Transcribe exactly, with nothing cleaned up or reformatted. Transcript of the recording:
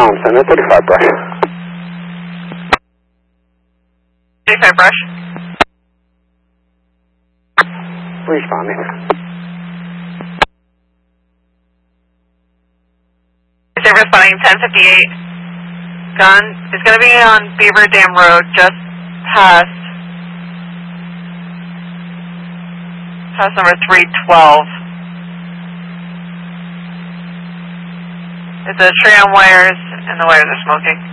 Thompson at thirty-five brush. thirty-five brush. Responding. They're responding ten fifty-eight. Gun is going to be on Beaver Dam Road, just past, past number three twelve. It's a tree on wires, and the wires are smoking.